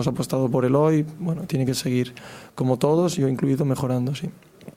apostado por él hoy, bueno, tiene que seguir como todos, yo incluido, mejorando, sí.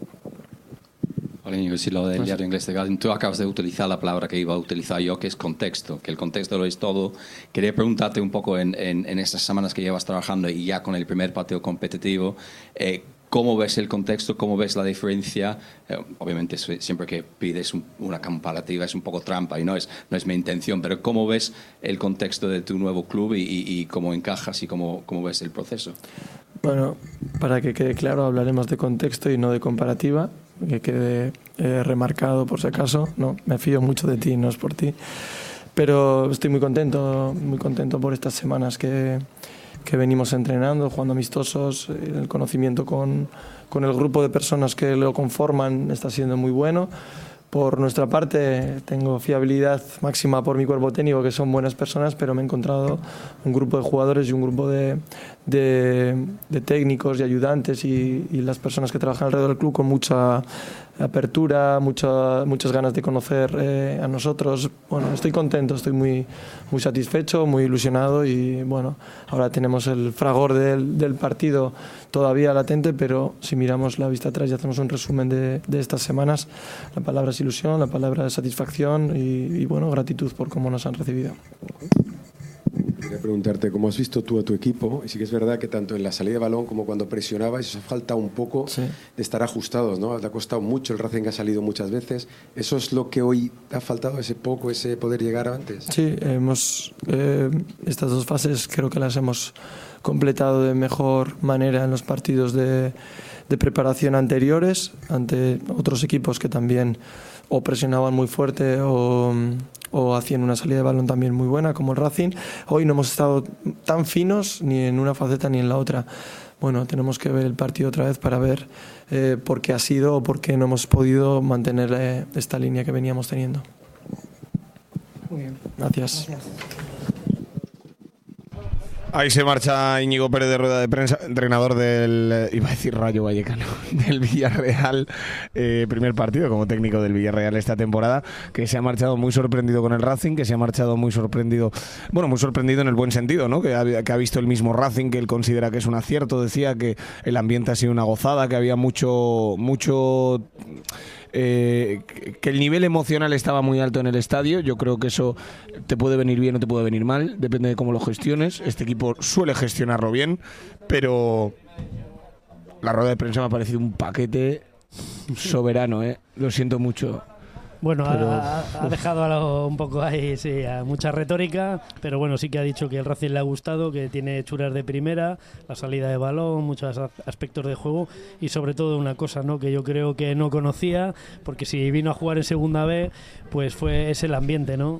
Hola, Íñigo, sí, lo del diario inglés de Guardian. Tú acabas de utilizar la palabra que iba a utilizar yo, que es contexto, que el contexto lo es todo. Quería preguntarte un poco en estas semanas que llevas trabajando y ya con el primer partido competitivo, ¿cómo ves el contexto? ¿Cómo ves la diferencia? Obviamente, siempre que pides una comparativa es un poco trampa y no es mi intención, pero ¿cómo ves el contexto de tu nuevo club y cómo encajas y cómo ves el proceso? Bueno, para que quede claro, hablaremos de contexto y no de comparativa, que quede remarcado por si acaso. No, me fío mucho de ti, no es por ti. Pero estoy muy contento por estas semanas que venimos entrenando, jugando amistosos. El conocimiento con el grupo de personas que lo conforman está siendo muy bueno. Por nuestra parte, tengo fiabilidad máxima por mi cuerpo técnico, que son buenas personas, pero me he encontrado un grupo de jugadores y un grupo de técnicos y ayudantes y las personas que trabajan alrededor del club con mucha apertura, muchas ganas de conocer a nosotros. Bueno, estoy contento, estoy muy satisfecho, muy ilusionado y bueno, ahora tenemos el fragor del partido todavía latente, pero si miramos la vista atrás y hacemos un resumen de estas semanas, la palabra es ilusión, la palabra es satisfacción y bueno, gratitud por cómo nos han recibido. Quería preguntarte cómo has visto tú a tu equipo, y sí que es verdad que tanto en la salida de balón como cuando presionabais os ha faltado un poco de estar ajustados, ¿no? Te ha costado mucho, el Racing ha salido muchas veces. ¿Eso es lo que hoy te ha faltado, ese poder llegar antes? Sí, estas dos fases creo que las hemos completado de mejor manera en los partidos de preparación anteriores, ante otros equipos que también o presionaban muy fuerte o hacían una salida de balón también muy buena, como el Racing. Hoy no hemos estado tan finos ni en una faceta ni en la otra. Bueno, tenemos que ver el partido otra vez para ver por qué ha sido o por qué no hemos podido mantener esta línea que veníamos teniendo. Muy bien. Gracias. Ahí se marcha Íñigo Pérez de rueda de prensa, entrenador del, iba a decir Rayo Vallecano, del Villarreal, primer partido como técnico del Villarreal esta temporada, que se ha marchado muy sorprendido con el Racing, que se ha marchado muy sorprendido en el buen sentido, ¿no? Que ha visto el mismo Racing, que él considera que es un acierto, decía que el ambiente ha sido una gozada, que había mucho que el nivel emocional estaba muy alto en el estadio. Yo creo que eso te puede venir bien o te puede venir mal, depende de cómo lo gestiones. Este equipo suele gestionarlo bien, pero la rueda de prensa me ha parecido un paquete soberano, lo siento mucho. Bueno, ha dejado un poco ahí, sí, a mucha retórica, pero bueno, sí que ha dicho que el Racing le ha gustado, que tiene hechuras de primera, la salida de balón, muchos aspectos de juego y sobre todo una cosa, ¿no?, que yo creo que no conocía, porque si vino a jugar en segunda B, pues es el ambiente, ¿no?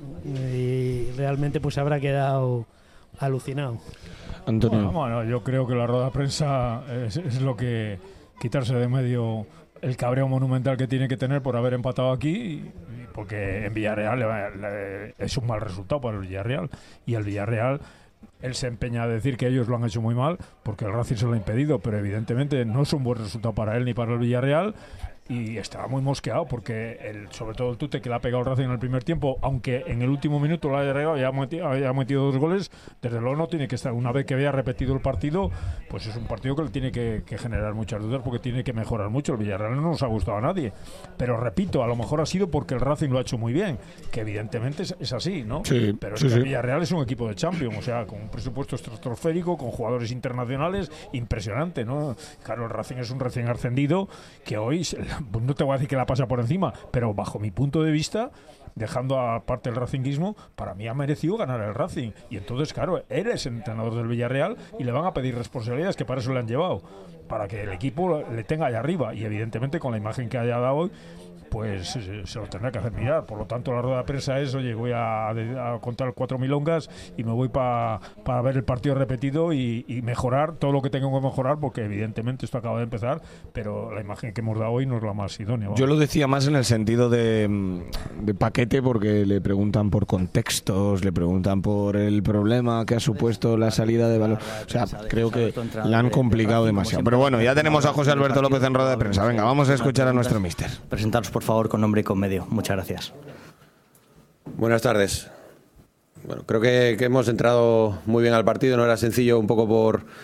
Y realmente pues se habrá quedado alucinado. Antonio. Bueno, yo creo que la rueda de prensa es lo que quitarse de medio el cabreo monumental que tiene que tener por haber empatado aquí, porque en Villarreal es un mal resultado para el Villarreal, y el Villarreal, él se empeña a decir que ellos lo han hecho muy mal porque el Racing se lo ha impedido, pero evidentemente no es un buen resultado para él ni para el Villarreal. Y estaba muy mosqueado porque sobre todo el Tute, que le ha pegado el Racing en el primer tiempo, aunque en el último minuto lo haya regado y haya metido 2 goles, desde luego no tiene que estar. Una vez que había repetido el partido, pues es un partido que le tiene que generar muchas dudas, porque tiene que mejorar mucho. El Villarreal no nos ha gustado a nadie, pero repito, a lo mejor ha sido porque el Racing lo ha hecho muy bien, que evidentemente es así, ¿no? Sí, pero sí, el Villarreal es un equipo de Champions, o sea, con un presupuesto estratosférico, con jugadores internacionales, impresionante, ¿no? Claro, el Racing es un recién ascendido que hoy, no te voy a decir que la pasa por encima, pero bajo mi punto de vista, dejando aparte el racinguismo, para mí ha merecido ganar el Racing. Y entonces, claro, él es el entrenador del Villarreal y le van a pedir responsabilidades, que para eso le han llevado, para que el equipo le tenga allá arriba. Y evidentemente con la imagen que haya dado hoy, pues se lo tendrá que hacer mirar. Por lo tanto, la rueda de prensa es, oye, voy a contar 4 milongas y me voy para ver el partido repetido y mejorar todo lo que tengo que mejorar, porque evidentemente esto acaba de empezar, pero la imagen que hemos dado hoy no es la más idónea. ¿Vale? Yo lo decía más en el sentido de paquete, porque le preguntan por contextos, le preguntan por el problema que ha supuesto la salida de balón. O sea, creo que la han complicado demasiado. Pero bueno, ya tenemos a José Alberto López en rueda de prensa. Venga, vamos a escuchar a nuestro míster. Presentaros, por favor, con nombre y con medio. Muchas gracias. Buenas tardes. Bueno, creo que hemos entrado muy bien al partido, no era sencillo un poco